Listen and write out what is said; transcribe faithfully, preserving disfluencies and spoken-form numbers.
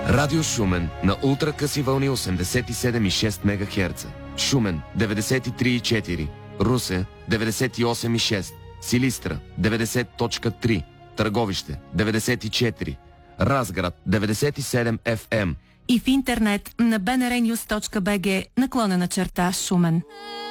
Радио Шумен на ултракъси вълни осемдесет и седем и шест мегахерца. Шумен деветдесет и три и четири. Русе деветдесет и осем и шест. Силистра деветдесет точка три. Търговище деветдесет и четири. Разград деветдесет и седем еф ем. И в интернет на бнрнюс точка бг наклонена черта Шумен.